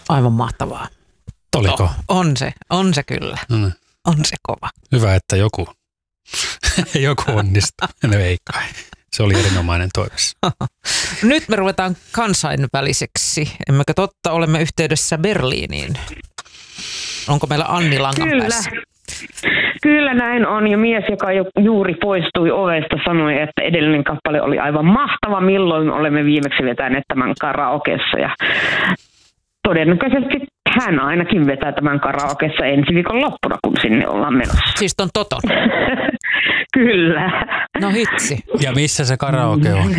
Aivan mahtavaa. Oliko? On se kyllä. No. On se kova. Hyvä, että joku onnistui. No ei kai. Se oli erinomainen toives. Nyt me ruvetaan kansainväliseksi. Emmekö totta, olemme yhteydessä Berliiniin. Onko meillä Anni langan päässä? Kyllä näin on. Ja mies, joka juuri poistui ovesta, sanoi, että edellinen kappale oli aivan mahtava. Milloin olemme viimeksi vetäneet tämän karaokessa. Ja todennäköisesti hän ainakin vetää tämän karaokessa ensi viikon loppuna, kun sinne ollaan menossa. Siis ton Toton? Kyllä. No hitsi. Ja missä se karaoke on?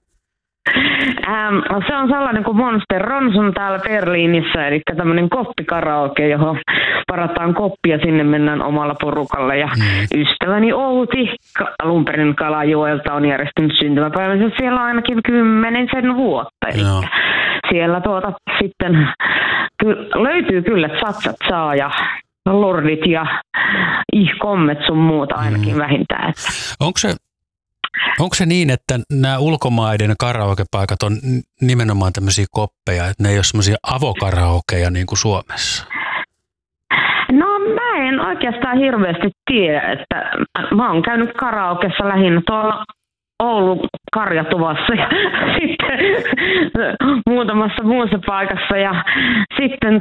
Se on sellainen kuin Monster Ronson täällä Berliinissä, eli tämmöinen koppikaraoke, johon varataan koppia, sinne mennään omalla porukalla. Ja ystäväni Outi alun perin Kalajoelta on järjestänyt syntymäpäivänsä siellä ainakin 10 vuotta. Eli siellä sitten löytyy kyllä Satsat saa ja Lordit ja Ihkommet sun muuta ainakin vähintään. Onko se niin, että nämä ulkomaiden karaokepaikat on nimenomaan tämmöisiä koppeja, että ne ei ole semmoisia avokaraokeja niin kuin Suomessa? No mä en oikeastaan hirveästi tiedä, että mä oon käynyt karaokessa lähinnä tuolla Oulun Karjatuvassa ja sitten muutamassa muussa paikassa ja sitten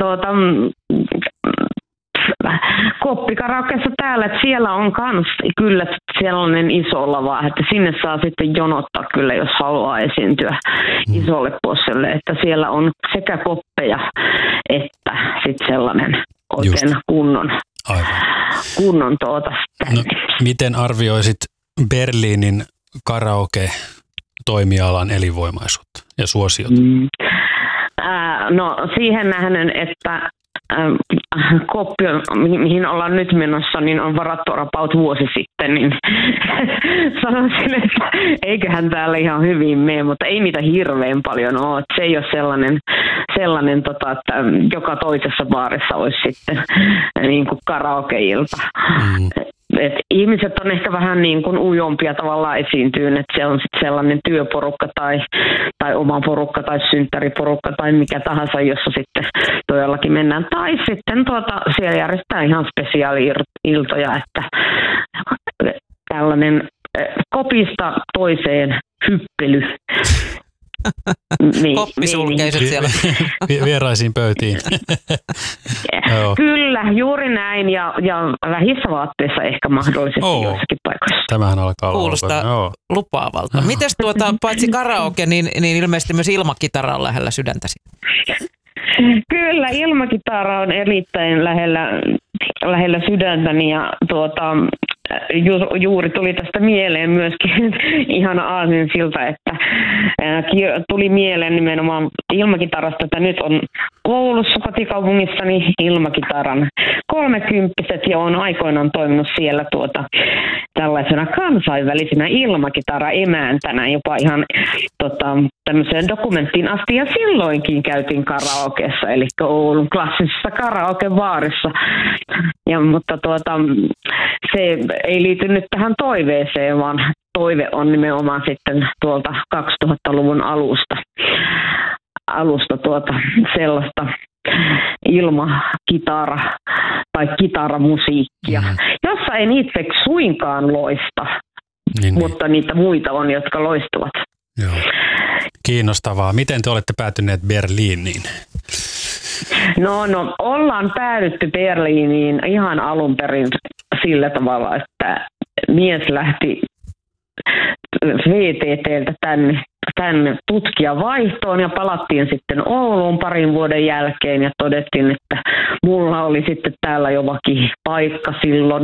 koppikaraokeessa täällä, että siellä on kans kyllä sellainen iso lava, että sinne saa sitten jonottaa kyllä, jos haluaa esiintyä isolle posselle, että siellä on sekä koppeja että sitten sellainen oikein kunnon No, miten arvioisit Berliinin karaoke-toimialan elinvoimaisuutta ja suosiota? No siihen nähden, että koppi, mihin ollaan nyt menossa, niin on varattu about vuosi sitten, niin sanoisin, että eiköhän täällä ihan hyvin mene, mutta ei niitä hirveän paljon ole. Se ei ole sellainen että joka toisessa baarissa olisi sitten niin kuin karaokeilta. Et ihmiset on ehkä vähän niin kuin ujompia tavallaan esiintyyn, että se on sitten sellainen työporukka tai oma porukka tai synttäriporukka tai mikä tahansa, jossa sitten todellakin mennään. Tai sitten siellä järjestetään ihan spesiaali-iltoja, että tällainen kopista toiseen hyppely. Koppisulkeiset siellä. Vieraisiin pöytiin. Kyllä, juuri näin ja vähissä vaatteissa ehkä mahdollisesti joissakin paikoissa. Tämähän alkaa kuulostaa lupaavalta. Mites paitsi karaoke, niin ilmeisesti myös ilmakitara on lähellä sydäntäsi? Kyllä, ilmakitara on erittäin lähellä sydäntäni ja juuri tuli tästä mieleen myöskin ihana aasinsilta, että tuli mieleen nimenomaan ilmakitarasta, että nyt on Oulussa kotikaupungissani ilmakitaran 30-vuotiset ja on aikoinaan toiminut siellä tällaisena kansainvälisenä ilmakitara-emäntänä jopa ihan tämmöiseen dokumenttiin asti ja silloinkin käytiin karaokeessa, eli Oulun klassisessa karaokebaarissa. Mutta se ei liity nyt tähän toiveeseen, vaan toive on nimenomaan sitten tuolta 2000-luvun alusta sellaista ilmakitara- tai kitaramusiikkia, jossa en itse suinkaan loista, mutta niitä muita on, jotka loistuvat. Joo. Kiinnostavaa. Miten te olette päätyneet Berliiniin? No, ollaan päädytty Berliiniin ihan alun perin sillä tavalla, että mies lähti VTT:ltä tänne tutkijavaihtoon ja palattiin sitten Ouluun parin vuoden jälkeen ja todettiin, että mulla oli sitten täällä jo paikka silloin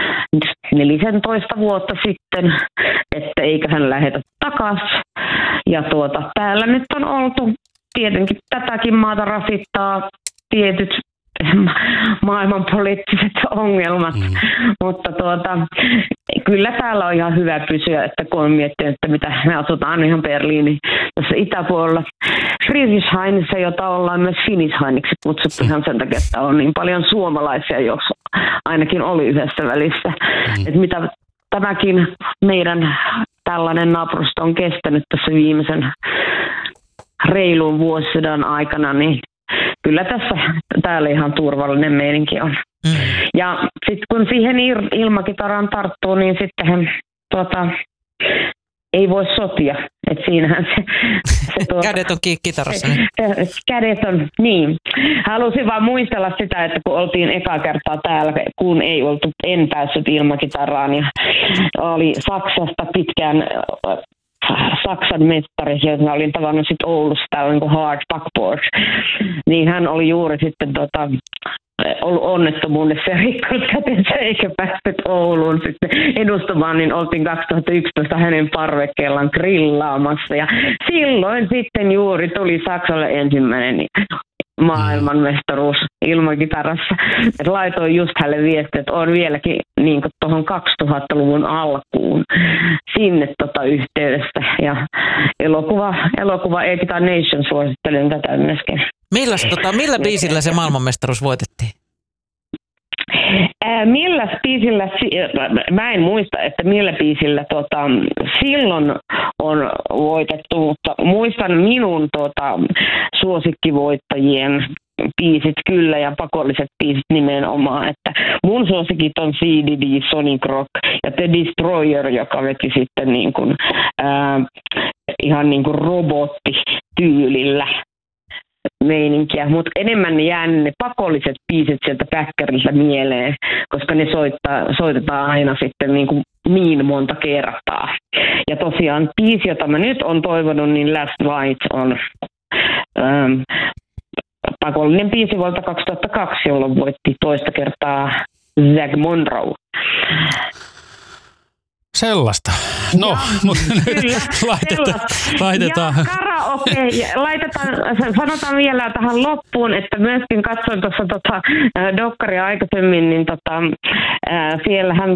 14 vuotta sitten, että eiköhän lähetä takaisin. Ja täällä nyt on oltu, tietenkin tätäkin maata rasittaa tietyt maailmanpoliittiset ongelmat, mutta kyllä täällä on ihan hyvä pysyä, että kun on miettinyt, että mitä me asutaan ihan Berliinin tässä itäpuolella Friedrichshainissa, jota ollaan myös Finishhainiksi kutsuttu ihan sen takia, että on niin paljon suomalaisia, jos ainakin oli yhdessä välissä. Että mitä tämäkin meidän tällainen naapurusto on kestänyt tässä viimeisen reilun vuosisadan aikana, niin kyllä täällä ihan turvallinen meininki on. Ja sitten kun siihen ilmakitaraan tarttuu, niin sittenhän ei voi sotia. Et siinähän se kädet on kitarassa. Kädet on, niin. Halusin vaan muistella sitä, että kun oltiin eka kertaa täällä, kun en päässyt ilmakitaraan ja oli Saksasta pitkään Saksan mestari, jota olin tavannut sitten Oulussa, täällä niin kuin Hard Backboard, niin hän oli juuri sitten ollut onnettomuudessa ja rikkonut kätensä eikä päässyt Ouluun sitten edustamaan, niin oltiin 2011 hänen parvekkeellaan grillaamassa ja silloin sitten juuri tuli Saksalle ensimmäinen maailmanmestaruus ilmakitarassa. Et laitoin just hänelle viestiä, että on vieläkin niin tuohon 2000-luvun alkuun sinne yhteydessä. Ja elokuva Guitar Nation suosittelen tätä myöskin. Millä biisillä se maailmanmestaruus voitettiin? Millä biisillä, mä en muista, että millä biisillä silloin on voitettu, mutta muistan minun suosikkivoittajien biisit kyllä ja pakolliset biisit nimenomaan, että mun suosikit on CDD, Sonic Rock ja The Destroyer, joka veti sitten niin kuin, ihan niin kuin robottityylillä meininkiä, mutta enemmän ne jää ne pakolliset biisit sieltä päkkäriltä mieleen, koska ne soitetaan aina sitten niin monta kertaa. Ja tosiaan biisi, jota mä nyt on toivonut, niin Last Night on pakollinen biisi vuodelta 2002, jolloin voitti toista kertaa Zac Monroe. Sellaista. No, mutta laitetaan. Ja karaoke, sanotaan vielä tähän loppuun, että myöskin katsoin tuossa dokkaria aikaisemmin, niin siellähän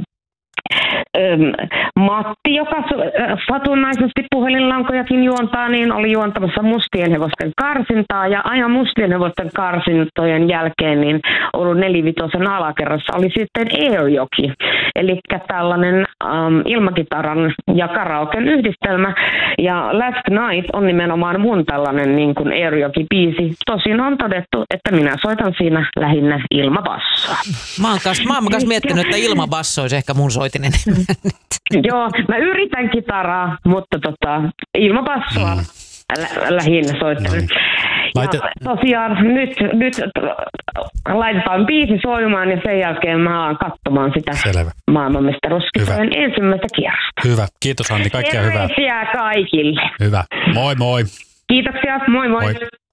Matti, joka satunnaisesti puhelinlankojakin juontaa, niin oli juontamassa Mustien hevosten karsintaa ja aina Mustien hevosten karsintojen jälkeen niin ollut 4-5 alakerrassa oli sitten Airjoki, eli tällainen ilmakitaran ja karaoken yhdistelmä ja Last Night on nimenomaan mun tällainen niin kuin Airjoki-biisi. Tosin on todettu, että minä soitan siinä lähinnä ilmabassoa. Mä oon kanssa miettinyt, että ilmabasso olisi ehkä mun soitinen. Joo, mä yritän kitaraa, mutta ilmabassoa lähinnä soittelen. Ja tosiaan nyt laitetaan biisi soimaan ja sen jälkeen mä alan katsomaan sitä maailmanmestaruuskisojen ensimmäistä kierrosta. Hyvä. Kiitos Anni, kaikkea hyvää. Terveisiä kaikille. Hyvä. Moi moi. Kiitoksia, moi moi.